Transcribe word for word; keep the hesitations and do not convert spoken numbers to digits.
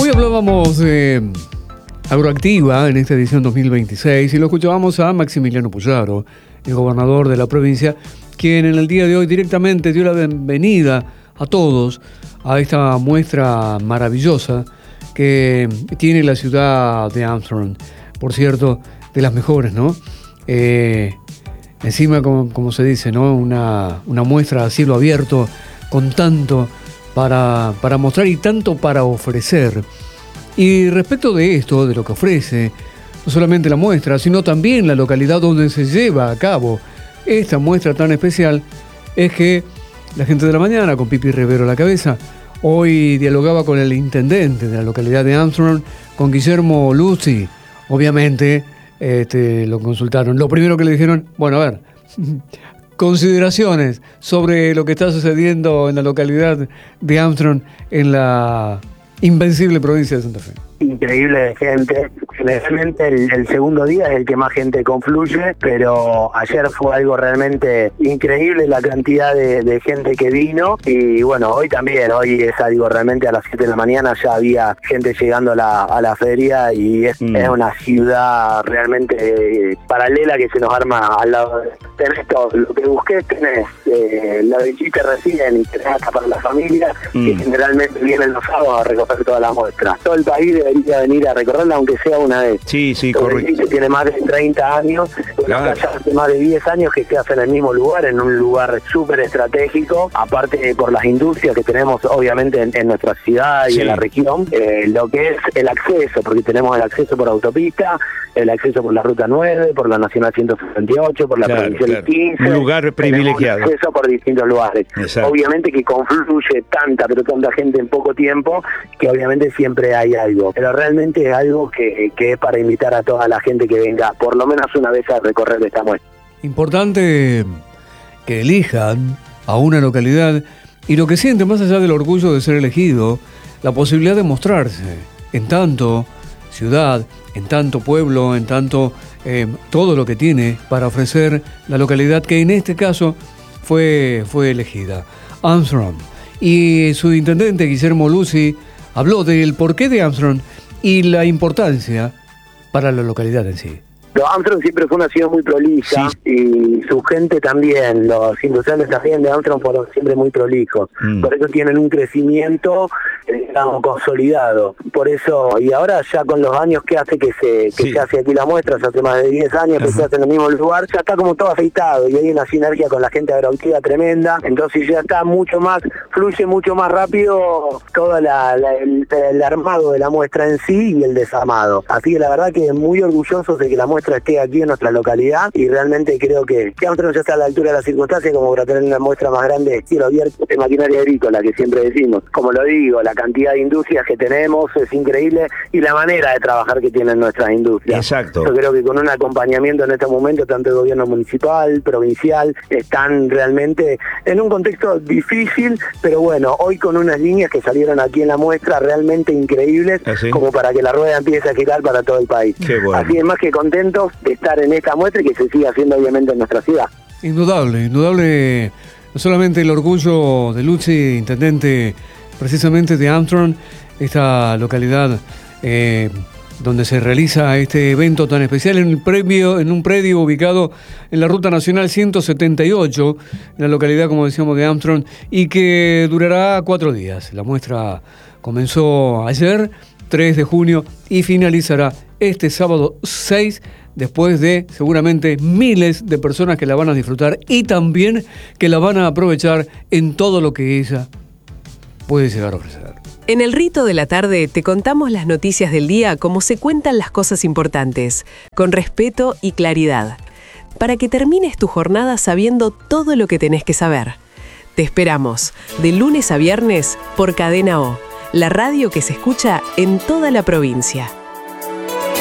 Hoy hablábamos de Agroactiva en esta edición dos mil veintiséis y lo escuchábamos a Maximiliano Puyaro, el gobernador de la provincia, quien en el día de hoy directamente dio la bienvenida a todos a esta muestra maravillosa que tiene la ciudad de Armstrong. Por cierto, de las mejores, ¿no? Eh, encima, como, como se dice, ¿no? Una, una muestra a cielo abierto con tanto para, para mostrar y tanto para ofrecer. Y respecto de esto, de lo que ofrece, no solamente la muestra, sino también la localidad donde se lleva a cabo esta muestra tan especial, es que la gente de la mañana, con Pipi Rivero a la cabeza, hoy dialogaba con el intendente de la localidad de Armstrong, con Guillermo Luzzi. Obviamente, este, lo consultaron. Lo primero que le dijeron, bueno, a ver, consideraciones sobre lo que está sucediendo en la localidad de Armstrong, en la invencible provincia de Santa Fe. Increíble de gente. Generalmente el, el segundo día es el que más gente confluye, pero ayer fue algo realmente increíble la cantidad de, de gente que vino. Y bueno, hoy también, hoy es algo realmente a las siete de la mañana ya había gente llegando a la, a la feria y es, mm. es una ciudad realmente eh, paralela que se nos arma al lado de... Tenés todo, lo que busqué tenés eh, la visita recién y tenés acá para la familia, mm. que generalmente vienen los sábados a recoger toda la muestra. Todo el país debería venir a recorrerla aunque sea una vez. Sí, sí, Todo correcto. Tiene más de treinta años, claro. Ya hace más de diez años que se hace en el mismo lugar, en un lugar súper estratégico, aparte por las industrias que tenemos obviamente en, en nuestra ciudad y sí. en la región, eh, lo que es el acceso, porque tenemos el acceso por autopista, el acceso por la Ruta nueve, por la Nacional ciento sesenta y ocho, por la claro, Provincial claro. quince. Un lugar privilegiado. Acceso por distintos lugares. Exacto. Obviamente que confluye tanta, pero tanta gente en poco tiempo, que obviamente siempre hay algo. Pero realmente es algo que, que es para invitar a toda la gente que venga, por lo menos una vez a recorrer esta muestra. Importante que elijan a una localidad y lo que siente más allá del orgullo de ser elegido, la posibilidad de mostrarse en tanto ciudad, en tanto pueblo, en tanto eh, todo lo que tiene para ofrecer la localidad que en este caso fue, fue elegida, Armstrong. Y su intendente Guillermo Luzzi habló del porqué de Armstrong y la importancia para la localidad en sí. Armstrong siempre fue una ciudad muy prolija, sí. y su gente también, los industriales también de Armstrong fueron siempre muy prolijos. Mm. Por eso tienen un crecimiento, digamos, consolidado. Por eso, y ahora ya con los años que hace que se que sí. se hace aquí la muestra, se hace más de diez años que Ajá. se hace en el mismo lugar, ya está como todo afeitado y hay una sinergia con la gente agroactiva tremenda, entonces ya está mucho más, fluye mucho más rápido todo la, la, el, el armado de la muestra en sí y el desarmado. Así que la verdad que muy orgullosos de que la muestra esté aquí en nuestra localidad y realmente creo que, que Armstrong ya está a la altura de las circunstancias como para tener una muestra más grande de cielo abierto de maquinaria agrícola, que siempre decimos. Como lo digo, la cantidad de industrias que tenemos es increíble y la manera de trabajar que tienen nuestras industrias. Exacto. Yo creo que con un acompañamiento en este momento, tanto el gobierno municipal, provincial, están realmente en un contexto difícil, pero bueno, hoy con unas líneas que salieron aquí en la muestra realmente increíbles, ¿así? Como para que la rueda empiece a girar para todo el país. Qué bueno. Así es, más que contentos de estar en esta muestra y que se siga haciendo obviamente en nuestra ciudad. Indudable, indudable, no solamente el orgullo de Luzzi, intendente precisamente de Armstrong, esta localidad eh, donde se realiza este evento tan especial en, el predio, en un predio ubicado en la Ruta Nacional ciento setenta y ocho, en la localidad, como decíamos, de Armstrong, y que durará cuatro días. La muestra comenzó ayer, tres de junio, y finalizará este sábado seis, después de seguramente miles de personas que la van a disfrutar y también que la van a aprovechar en todo lo que ella puede llegar a ofrecer. En el Rito de la Tarde te contamos las noticias del día como se cuentan las cosas importantes, con respeto y claridad, para que termines tu jornada sabiendo todo lo que tenés que saber. Te esperamos de lunes a viernes por Cadena O, la radio que se escucha en toda la provincia.